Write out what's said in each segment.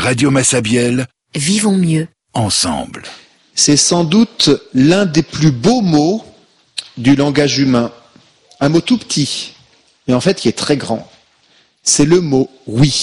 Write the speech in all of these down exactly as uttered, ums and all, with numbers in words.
Radio Massabielle, vivons mieux ensemble. C'est sans doute l'un des plus beaux mots du langage humain. Un mot tout petit, mais en fait qui est très grand. C'est le mot « oui ».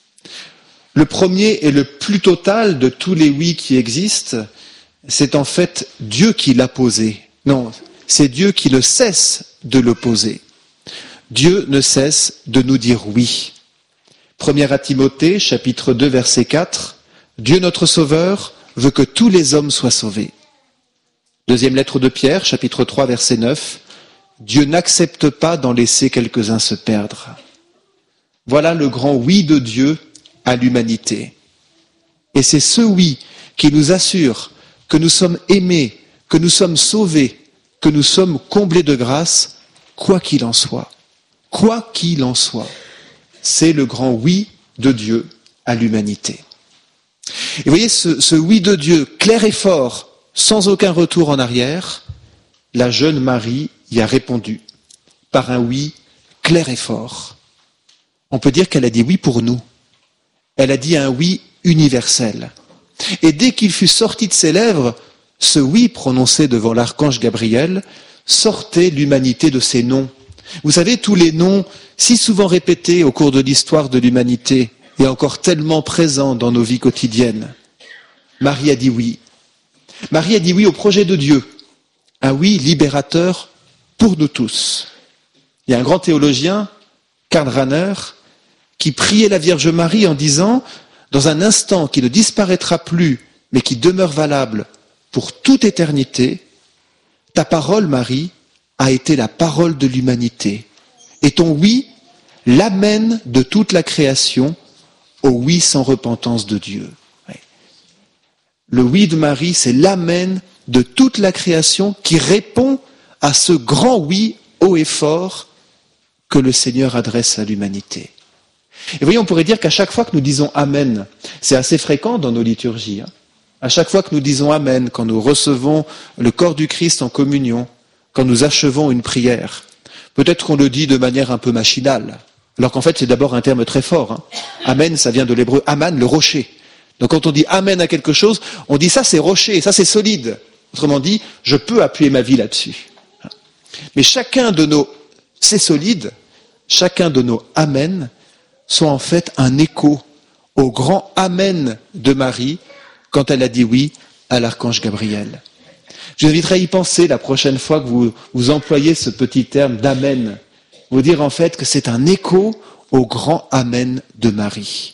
Le premier et le plus total de tous les « oui » qui existent, c'est en fait Dieu qui l'a posé. Non, c'est Dieu qui ne cesse de le poser. Dieu ne cesse de nous dire « oui ». Première à Timothée, chapitre deux, verset quatre, « Dieu notre Sauveur veut que tous les hommes soient sauvés ». Deuxième lettre de Pierre, chapitre trois, verset neuf, « Dieu n'accepte pas d'en laisser quelques-uns se perdre ». Voilà le grand « oui » de Dieu à l'humanité. Et c'est ce « oui » qui nous assure que nous sommes aimés, que nous sommes sauvés, que nous sommes comblés de grâce, quoi qu'il en soit. Quoi qu'il en soit. C'est le grand « oui » de Dieu à l'humanité. Et vous voyez, ce, ce « oui » de Dieu, clair et fort, sans aucun retour en arrière, la jeune Marie y a répondu par un « oui » clair et fort. On peut dire qu'elle a dit « oui » pour nous. Elle a dit un « oui » universel. Et dès qu'il fut sorti de ses lèvres, ce « oui » prononcé devant l'archange Gabriel sortait l'humanité de ses noms. Vous savez, tous les noms si souvent répétés au cours de l'histoire de l'humanité et encore tellement présents dans nos vies quotidiennes. Marie a dit oui. Marie a dit oui au projet de Dieu. Un oui libérateur pour nous tous. Il y a un grand théologien, Karl Rahner, qui priait la Vierge Marie en disant, dans un instant qui ne disparaîtra plus, mais qui demeure valable pour toute éternité, ta parole, Marie, a été la parole de l'humanité. Et ton oui l'amène de toute la création au oui sans repentance de Dieu. Le oui de Marie, c'est l'amène de toute la création qui répond à ce grand oui haut et fort que le Seigneur adresse à l'humanité. Et vous voyez, on pourrait dire qu'à chaque fois que nous disons Amen, c'est assez fréquent dans nos liturgies, hein. À chaque fois que nous disons Amen, quand nous recevons le corps du Christ en communion, quand nous achevons une prière, peut-être qu'on le dit de manière un peu machinale, alors qu'en fait c'est d'abord un terme très fort. Hein. Amen, ça vient de l'hébreu Aman, le rocher. Donc quand on dit Amen à quelque chose, on dit ça c'est rocher, ça c'est solide. Autrement dit, je peux appuyer ma vie là-dessus. Mais chacun de nos c'est solide, chacun de nos Amen sont en fait un écho au grand Amen de Marie quand elle a dit oui à l'archange Gabriel. Je vous inviterai à y penser la prochaine fois que vous, vous employez ce petit terme d'Amen. Vous dire en fait que c'est un écho au grand Amen de Marie.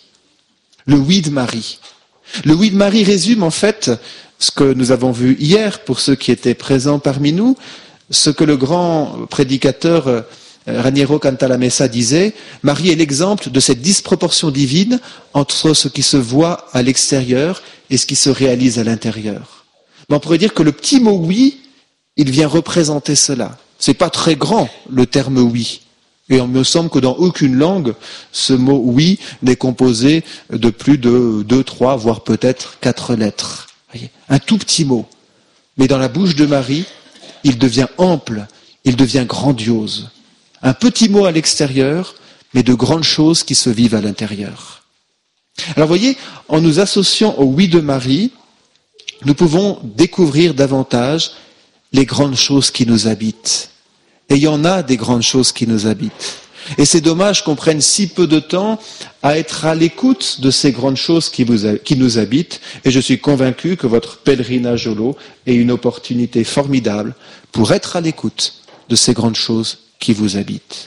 Le oui de Marie. Le oui de Marie résume en fait ce que nous avons vu hier pour ceux qui étaient présents parmi nous, ce que le grand prédicateur Raniero Cantalamessa disait, Marie est l'exemple de cette disproportion divine entre ce qui se voit à l'extérieur et ce qui se réalise à l'intérieur. Mais on pourrait dire que le petit mot oui, il vient représenter cela. C'est pas très grand, le terme oui. Et il me semble que dans aucune langue, ce mot oui n'est composé de plus de deux, trois, voire peut-être quatre lettres. Voyez, un tout petit mot. Mais dans la bouche de Marie, il devient ample, il devient grandiose. Un petit mot à l'extérieur, mais de grandes choses qui se vivent à l'intérieur. Alors voyez, en nous associant au oui de Marie, nous pouvons découvrir davantage les grandes choses qui nous habitent. Et il y en a des grandes choses qui nous habitent. Et c'est dommage qu'on prenne si peu de temps à être à l'écoute de ces grandes choses qui, vous, qui nous habitent. Et je suis convaincu que votre pèlerinage au lot est une opportunité formidable pour être à l'écoute de ces grandes choses qui vous habitent.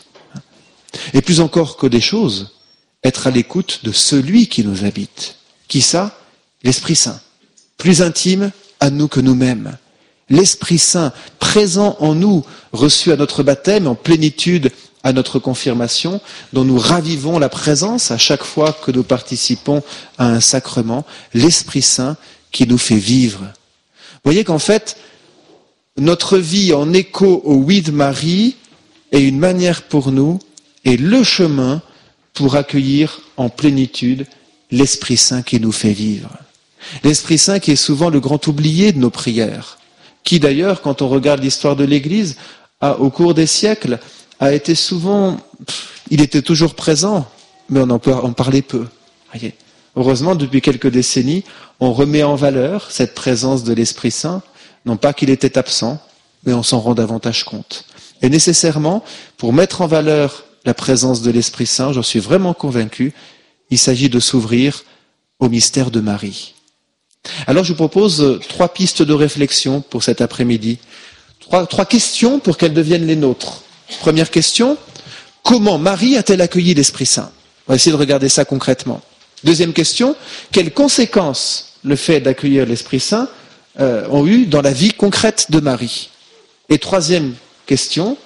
Et plus encore que des choses, être à l'écoute de celui qui nous habite. Qui ça ? L'Esprit Saint. Plus intime à nous que nous-mêmes. L'Esprit Saint, présent en nous, reçu à notre baptême, en plénitude à notre confirmation, dont nous ravivons la présence à chaque fois que nous participons à un sacrement, l'Esprit Saint qui nous fait vivre. Vous voyez qu'en fait, notre vie en écho au oui de Marie est une manière pour nous, et le chemin pour accueillir en plénitude l'Esprit Saint qui nous fait vivre. L'Esprit Saint qui est souvent le grand oublié de nos prières, qui d'ailleurs, quand on regarde l'histoire de l'Église, a, au cours des siècles, a été souvent, il était toujours présent, mais on en, peut, on parlait peu. Voyez, heureusement, depuis quelques décennies, on remet en valeur cette présence de l'Esprit Saint, non pas qu'il était absent, mais on s'en rend davantage compte. Et nécessairement, pour mettre en valeur la présence de l'Esprit Saint, j'en suis vraiment convaincu, il s'agit de s'ouvrir au mystère de Marie. Alors je vous propose trois pistes de réflexion pour cet après-midi. Trois, trois questions pour qu'elles deviennent les nôtres. Première question, comment Marie a-t-elle accueilli l'Esprit Saint? On va essayer de regarder ça concrètement. Deuxième question, quelles conséquences le fait d'accueillir l'Esprit Saint euh, ont eu dans la vie concrète de Marie? Et troisième question,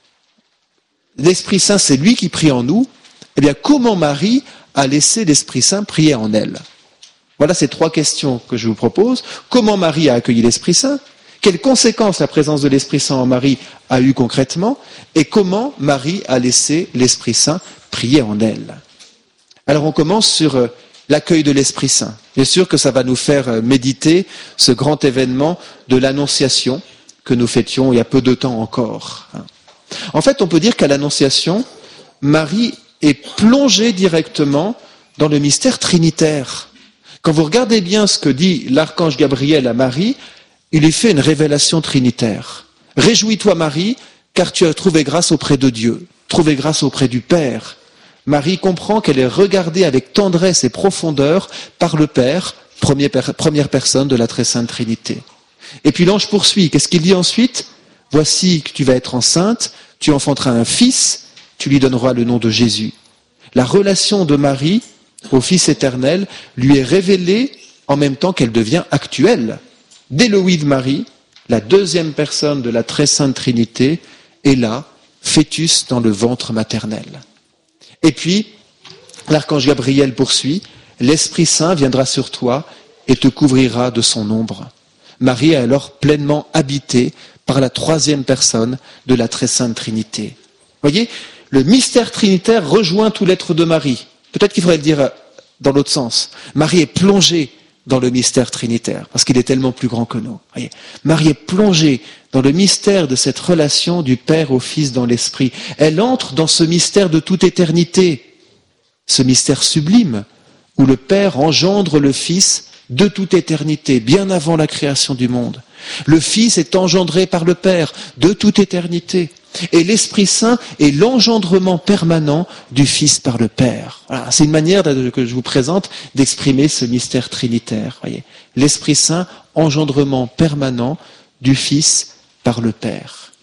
l'Esprit Saint, c'est lui qui prie en nous. Eh bien, comment Marie a laissé l'Esprit Saint prier en elle? Voilà ces trois questions que je vous propose. Comment Marie a accueilli l'Esprit Saint? Quelles conséquences la présence de l'Esprit Saint en Marie a eu concrètement? Et comment Marie a laissé l'Esprit Saint prier en elle? Alors on commence sur l'accueil de l'Esprit Saint. Bien sûr que ça va nous faire méditer ce grand événement de l'Annonciation que nous fêtions il y a peu de temps encore. En fait, on peut dire qu'à l'Annonciation, Marie est plongée directement dans le mystère trinitaire. Quand vous regardez bien ce que dit l'archange Gabriel à Marie, il lui fait une révélation trinitaire. Réjouis-toi Marie, car tu as trouvé grâce auprès de Dieu, trouvé grâce auprès du Père. Marie comprend qu'elle est regardée avec tendresse et profondeur par le Père, première personne de la très sainte Trinité. Et puis l'ange poursuit. Qu'est-ce qu'il dit ensuite? Voici que tu vas être enceinte, tu enfanteras un fils, tu lui donneras le nom de Jésus. La relation de Marie au Fils éternel lui est révélée en même temps qu'elle devient actuelle. Dès le oui de Marie, la deuxième personne de la très sainte Trinité est là, fœtus dans le ventre maternel. Et puis, l'archange Gabriel poursuit, l'Esprit Saint viendra sur toi et te couvrira de son ombre. Marie est alors pleinement habitée par la troisième personne de la très sainte Trinité. Vous voyez, le mystère trinitaire rejoint tout l'être de Marie. Peut-être qu'il faudrait le dire dans l'autre sens. Marie est plongée dans le mystère trinitaire, parce qu'il est tellement plus grand que nous. Voyez, Marie est plongée dans le mystère de cette relation du Père au Fils dans l'Esprit. Elle entre dans ce mystère de toute éternité, ce mystère sublime, où le Père engendre le Fils de toute éternité, bien avant la création du monde. Le Fils est engendré par le Père de toute éternité. Et l'Esprit Saint est l'engendrement permanent du Fils par le Père. Voilà, c'est une manière que je vous présente d'exprimer ce mystère trinitaire. Voyez, l'Esprit Saint, engendrement permanent du Fils par le Père.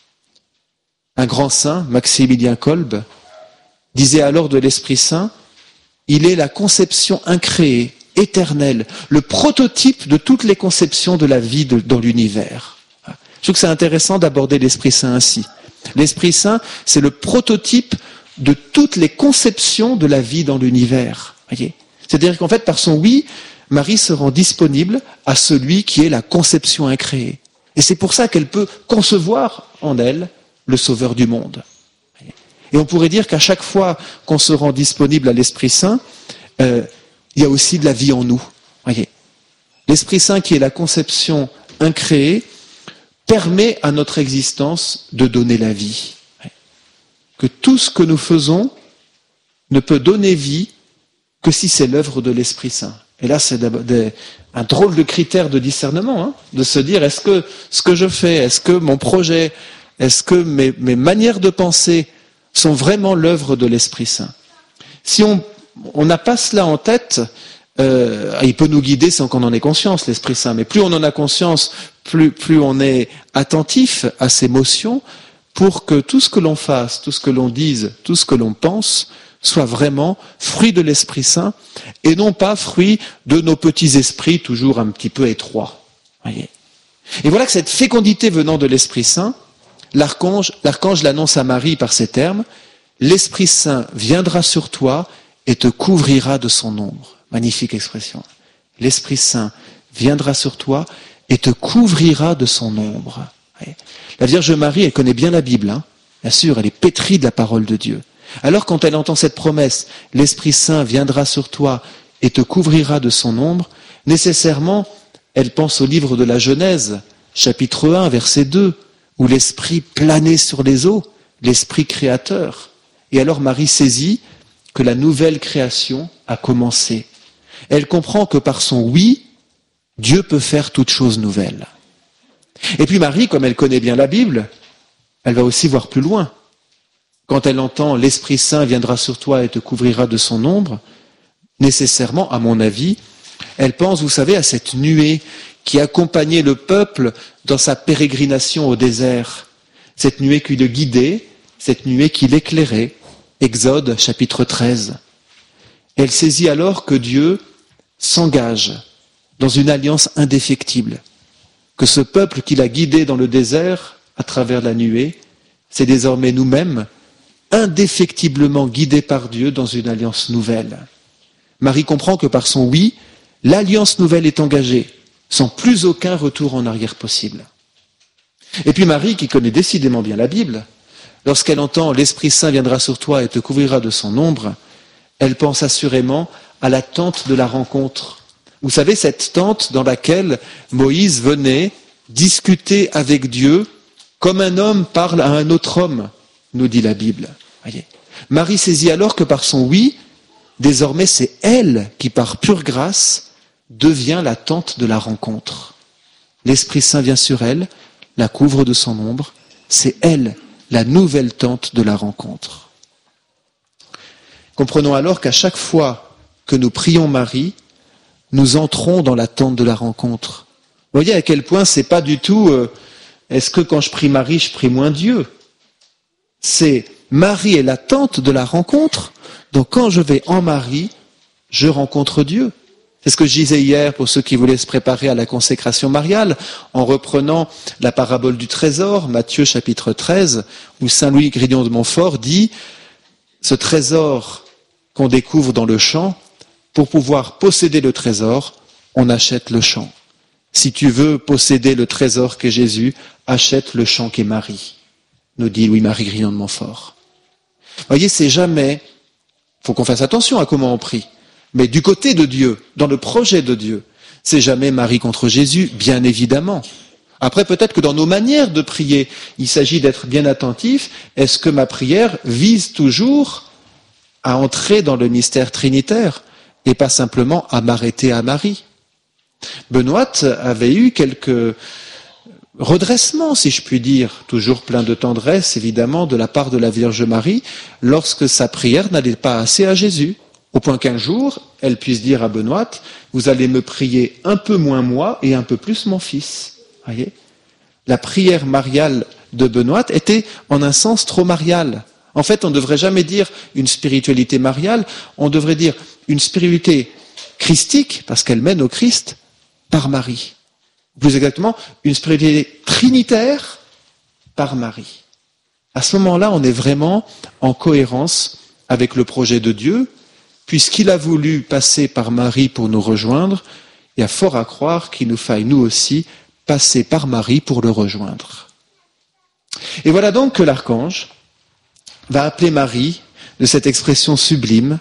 Un grand saint, Maximilien Kolbe, disait alors de l'Esprit Saint, il est la conception incréée, éternelle, le prototype de toutes les conceptions de la vie de, dans l'univers. Je trouve que c'est intéressant d'aborder l'Esprit Saint ainsi. L'Esprit Saint, c'est le prototype de toutes les conceptions de la vie dans l'univers. Voyez ? C'est-à-dire qu'en fait, par son oui, Marie se rend disponible à celui qui est la conception incréée. Et c'est pour ça qu'elle peut concevoir en elle le Sauveur du monde. Et on pourrait dire qu'à chaque fois qu'on se rend disponible à l'Esprit Saint, euh, il y a aussi de la vie en nous. Voyez ? L'Esprit Saint, qui est la conception incréée, permet à notre existence de donner la vie. Que tout ce que nous faisons ne peut donner vie que si c'est l'œuvre de l'Esprit Saint. Et là, c'est un drôle de critère de discernement, hein, de se dire, est-ce que ce que je fais, est-ce que mon projet, est-ce que mes, mes manières de penser sont vraiment l'œuvre de l'Esprit Saint? Si on on n'a pas cela en tête, euh, il peut nous guider sans qu'on en ait conscience, l'Esprit Saint. Mais plus on en a conscience, plus, plus on est attentif à ces motions pour que tout ce que l'on fasse, tout ce que l'on dise, tout ce que l'on pense soit vraiment fruit de l'Esprit Saint et non pas fruit de nos petits esprits toujours un petit peu étroits. Voyez. Et voilà que cette fécondité venant de l'Esprit Saint, l'archange, l'archange l'annonce à Marie par ces termes, l'Esprit Saint viendra sur toi et te couvrira de son ombre. Magnifique expression. L'Esprit Saint viendra sur toi et te couvrira de son ombre. La Vierge Marie, elle connaît bien la Bible, hein. Bien sûr, elle est pétrie de la parole de Dieu. Alors quand elle entend cette promesse, l'Esprit Saint viendra sur toi et te couvrira de son ombre, nécessairement, elle pense au livre de la Genèse, chapitre un, verset deux, où l'Esprit planait sur les eaux, l'Esprit créateur. Et alors Marie saisit que la nouvelle création a commencé. Elle comprend que par son oui, Dieu peut faire toute chose nouvelle. Et puis Marie, comme elle connaît bien la Bible, elle va aussi voir plus loin. Quand elle entend « l'Esprit Saint viendra sur toi et te couvrira de son ombre », nécessairement, à mon avis, elle pense, vous savez, à cette nuée qui accompagnait le peuple dans sa pérégrination au désert. Cette nuée qui le guidait, cette nuée qui l'éclairait. Exode chapitre treize. Elle saisit alors que Dieu s'engage dans une alliance indéfectible, que ce peuple qui l'a guidé dans le désert à travers la nuée, c'est désormais nous-mêmes, indéfectiblement guidés par Dieu dans une alliance nouvelle. Marie comprend que par son oui, l'alliance nouvelle est engagée, sans plus aucun retour en arrière possible. Et puis Marie, qui connaît décidément bien la Bible, lorsqu'elle entend « l'Esprit Saint viendra sur toi et te couvrira de son ombre », elle pense assurément à la tente de la rencontre. Vous savez, cette tente dans laquelle Moïse venait discuter avec Dieu comme un homme parle à un autre homme, nous dit la Bible. Voyez. Marie saisit alors que par son oui, désormais c'est elle qui, par pure grâce, devient la tente de la rencontre. L'Esprit Saint vient sur elle, la couvre de son ombre, c'est elle, la nouvelle tente de la rencontre. Comprenons alors qu'à chaque fois que nous prions Marie, nous entrons dans la tente de la rencontre. Vous voyez à quel point c'est pas du tout euh, est-ce que quand je prie Marie, je prie moins Dieu? C'est Marie est la tente de la rencontre, donc quand je vais en Marie, je rencontre Dieu. C'est ce que je disais hier pour ceux qui voulaient se préparer à la consécration mariale, en reprenant la parabole du trésor, Matthieu chapitre treize, où saint Louis Grignon de Montfort dit « Ce trésor qu'on découvre dans le champ, pour pouvoir posséder le trésor, on achète le champ. Si tu veux posséder le trésor qu'est Jésus, achète le champ qu'est Marie, nous dit Louis-Marie Grignon de Montfort. » Vous voyez, c'est jamais, il faut qu'on fasse attention à comment on prie, mais du côté de Dieu, dans le projet de Dieu, c'est jamais Marie contre Jésus, bien évidemment. Après, peut-être que dans nos manières de prier, il s'agit d'être bien attentif. Est-ce que ma prière vise toujours à entrer dans le mystère trinitaire et pas simplement à m'arrêter à Marie? Benoît avait eu quelques redressements, si je puis dire, toujours plein de tendresse, évidemment, de la part de la Vierge Marie, lorsque sa prière n'allait pas assez à Jésus. Au point qu'un jour, elle puisse dire à Benoît, vous allez me prier un peu moins moi et un peu plus mon fils. Voyez, la prière mariale de Benoît était en un sens trop mariale. En fait, on ne devrait jamais dire une spiritualité mariale, on devrait dire une spiritualité christique, parce qu'elle mène au Christ, par Marie. Plus exactement, une spiritualité trinitaire par Marie. À ce moment-là, on est vraiment en cohérence avec le projet de Dieu, puisqu'il a voulu passer par Marie pour nous rejoindre, il y a fort à croire qu'il nous faille nous aussi passer par Marie pour le rejoindre. Et voilà donc que l'archange va appeler Marie de cette expression sublime,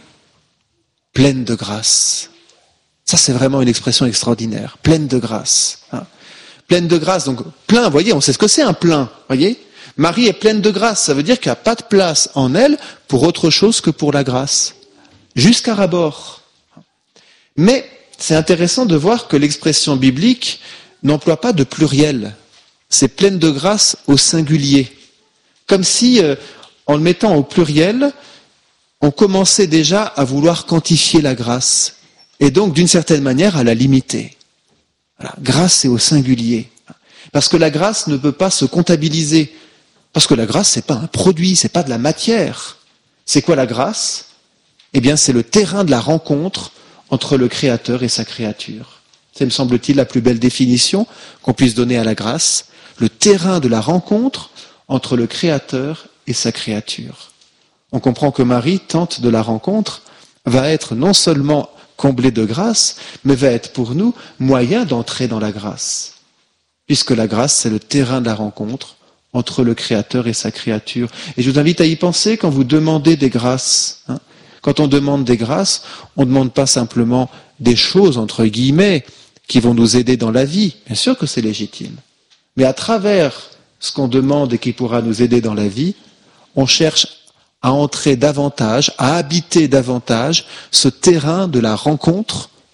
pleine de grâce. Ça, c'est vraiment une expression extraordinaire, pleine de grâce. Hein. Pleine de grâce, donc plein, vous voyez, on sait ce que c'est un plein, voyez. Marie est pleine de grâce, ça veut dire qu'il n'y a pas de place en elle pour autre chose que pour la grâce. Jusqu'à ras-bord. Mais c'est intéressant de voir que l'expression biblique n'emploie pas de pluriel. C'est pleine de grâce au singulier. Comme si, euh, en le mettant au pluriel, on commençait déjà à vouloir quantifier la grâce. Et donc, d'une certaine manière, à la limiter. Voilà. Grâce, c'est au singulier. Parce que la grâce ne peut pas se comptabiliser. Parce que la grâce, c'est pas un produit, c'est pas de la matière. C'est quoi la grâce ? Eh bien, c'est le terrain de la rencontre entre le Créateur et sa créature. C'est, me semble-t-il, la plus belle définition qu'on puisse donner à la grâce. Le terrain de la rencontre entre le Créateur et sa créature. On comprend que Marie, tente de la rencontre, va être non seulement comblée de grâce, mais va être pour nous moyen d'entrer dans la grâce. Puisque la grâce, c'est le terrain de la rencontre entre le Créateur et sa créature. Et je vous invite à y penser quand vous demandez des grâces. Hein. Quand on demande des grâces, on ne demande pas simplement des choses, entre guillemets, qui vont nous aider dans la vie. Bien sûr que c'est légitime. Mais à travers ce qu'on demande et qui pourra nous aider dans la vie, on cherche à entrer davantage, à habiter davantage ce terrain de la rencontre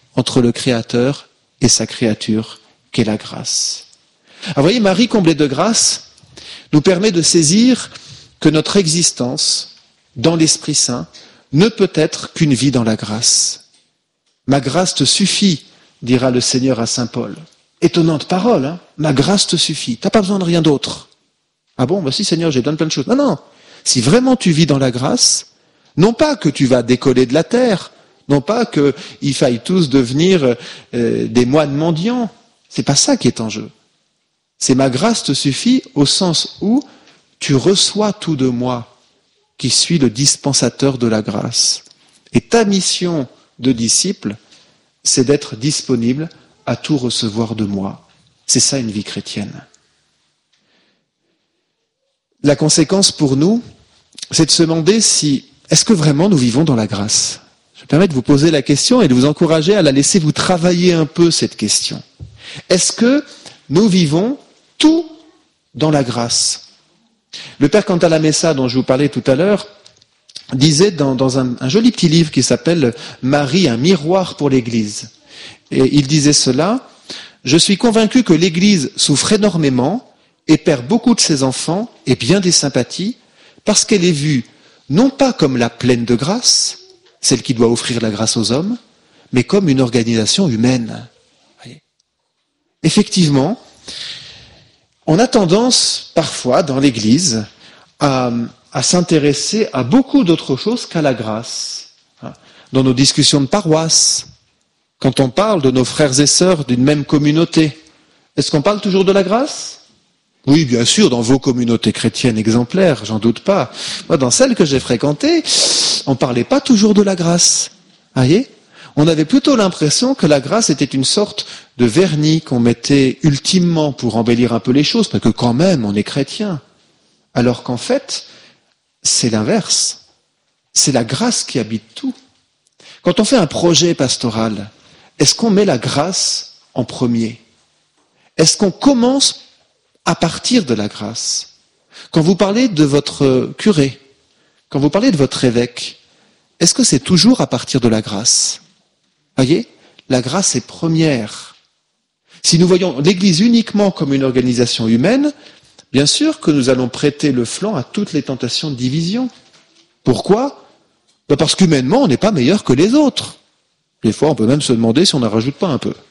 entre le Créateur et sa créature, qu'est la grâce. Alors, vous voyez, Marie, comblée de grâce, nous permet de saisir que notre existence dans l'Esprit Saint ne peut être qu'une vie dans la grâce. Ma grâce te suffit, dira le Seigneur à saint Paul. Étonnante parole, hein. Ma grâce te suffit. T'as pas besoin de rien d'autre. Ah bon, bah si Seigneur, j'ai besoin de plein de choses. Non, non. Si vraiment tu vis dans la grâce, non pas que tu vas décoller de la terre, non pas qu'il faille tous devenir euh, des moines mendiants. C'est pas ça qui est en jeu. C'est ma grâce te suffit au sens où tu reçois tout de moi, qui suis le dispensateur de la grâce. Et ta mission de disciple, c'est d'être disponible à tout recevoir de moi. C'est ça une vie chrétienne. La conséquence pour nous, c'est de se demander si, est-ce que vraiment nous vivons dans la grâce ? Je me permets de vous poser la question et de vous encourager à la laisser vous travailler un peu, cette question. Est-ce que nous vivons tout dans la grâce ? Le père Cantalamessa, dont je vous parlais tout à l'heure, disait dans, dans un, un joli petit livre qui s'appelle « Marie, un miroir pour l'Église ». Et il disait cela, « Je suis convaincu que l'Église souffre énormément et perd beaucoup de ses enfants et bien des sympathies parce qu'elle est vue non pas comme la pleine de grâce, celle qui doit offrir la grâce aux hommes, mais comme une organisation humaine. » Effectivement, on a tendance parfois dans l'Église à, à s'intéresser à beaucoup d'autres choses qu'à la grâce. Dans nos discussions de paroisse, quand on parle de nos frères et sœurs d'une même communauté, est-ce qu'on parle toujours de la grâce ? Oui, bien sûr, dans vos communautés chrétiennes exemplaires, j'en doute pas. Moi, dans celles que j'ai fréquentées, on ne parlait pas toujours de la grâce. Vous voyez ? On avait plutôt l'impression que la grâce était une sorte de vernis qu'on mettait ultimement pour embellir un peu les choses, parce que quand même, on est chrétien. Alors qu'en fait, c'est l'inverse. C'est la grâce qui habite tout. Quand on fait un projet pastoral, est-ce qu'on met la grâce en premier ? Est-ce qu'on commence à partir de la grâce ? Quand vous parlez de votre curé, quand vous parlez de votre évêque, est-ce que c'est toujours à partir de la grâce ? Voyez, la grâce est première. Si nous voyons l'Église uniquement comme une organisation humaine, bien sûr que nous allons prêter le flanc à toutes les tentations de division. Pourquoi ? Ben parce qu'humainement, on n'est pas meilleur que les autres. Des fois, on peut même se demander si on n'en rajoute pas un peu.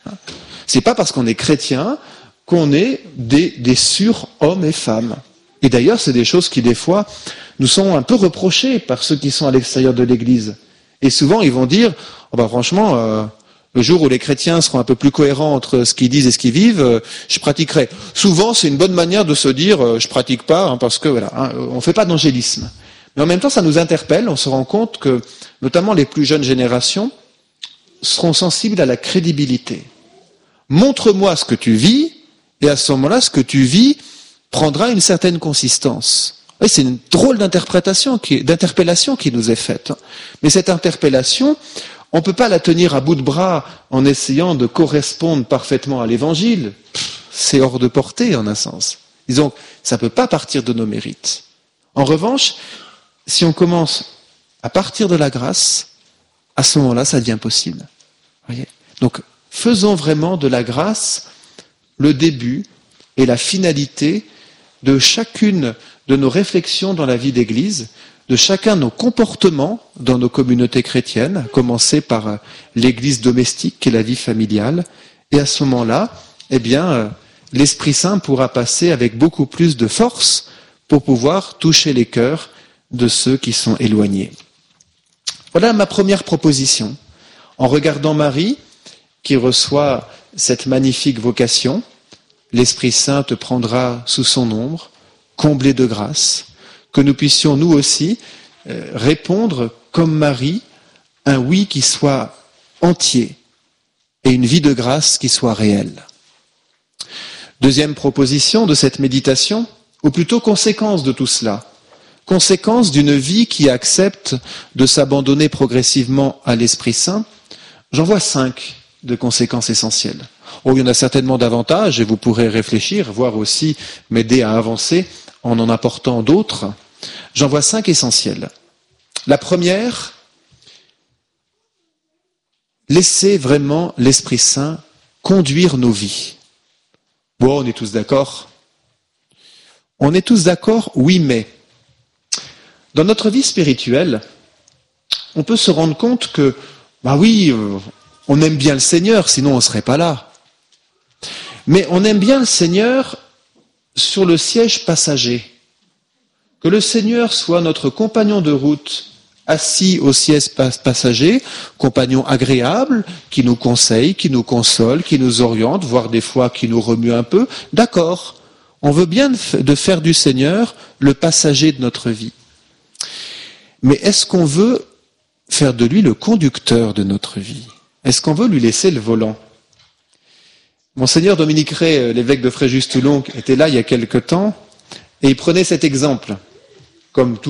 C'est pas parce qu'on est chrétien qu'on est des, des surhommes et femmes. Et d'ailleurs, c'est des choses qui, des fois, nous sont un peu reprochées par ceux qui sont à l'extérieur de l'Église. Et souvent, ils vont dire, oh ben franchement, euh, le jour où les chrétiens seront un peu plus cohérents entre ce qu'ils disent et ce qu'ils vivent, euh, je pratiquerai. Souvent, c'est une bonne manière de se dire, euh, je pratique pas, hein, parce que voilà, hein, on fait pas d'angélisme. Mais en même temps, ça nous interpelle. On se rend compte que, notamment les plus jeunes générations, seront sensibles à la crédibilité. Montre-moi ce que tu vis, et à ce moment-là, ce que tu vis prendra une certaine consistance. Oui, c'est une drôle d'interprétation, qui, d'interpellation qui nous est faite. Mais cette interpellation, on ne peut pas la tenir à bout de bras en essayant de correspondre parfaitement à l'Évangile. C'est hors de portée, en un sens. Disons, ça ne peut pas partir de nos mérites. En revanche, si on commence à partir de la grâce, à ce moment-là, ça devient possible. Voyez ? Donc, faisons vraiment de la grâce le début et la finalité de chacune de nos réflexions dans la vie d'Église, de chacun de nos comportements dans nos communautés chrétiennes, à commencer par l'Église domestique, qui est la vie familiale, et à ce moment-là, eh bien, l'Esprit Saint pourra passer avec beaucoup plus de force pour pouvoir toucher les cœurs de ceux qui sont éloignés. Voilà ma première proposition. En regardant Marie, qui reçoit cette magnifique vocation, l'Esprit Saint te prendra sous son ombre, comblé de grâce, que nous puissions nous aussi euh, répondre comme Marie, un oui qui soit entier et une vie de grâce qui soit réelle. Deuxième proposition de cette méditation, ou plutôt conséquence de tout cela, conséquence d'une vie qui accepte de s'abandonner progressivement à l'Esprit Saint. J'en vois cinq de conséquences essentielles. Oh, il y en a certainement davantage et vous pourrez réfléchir, voire aussi m'aider à avancer en en apportant d'autres. J'en vois cinq essentielles. La première, laisser vraiment l'Esprit Saint conduire nos vies. Bon, on est tous d'accord ? On est tous d'accord, oui, mais dans notre vie spirituelle, on peut se rendre compte que, bah oui, euh, on aime bien le Seigneur, sinon on ne serait pas là. Mais on aime bien le Seigneur sur le siège passager. Que le Seigneur soit notre compagnon de route, assis au siège passager, compagnon agréable, qui nous conseille, qui nous console, qui nous oriente, voire des fois qui nous remue un peu. D'accord, on veut bien de faire du Seigneur le passager de notre vie. Mais est-ce qu'on veut faire de lui le conducteur de notre vie ? Est-ce qu'on veut lui laisser le volant ? Monseigneur Dominique Ray, l'évêque de Fréjus-Toulon, était là il y a quelque temps, et il prenait cet exemple, comme tout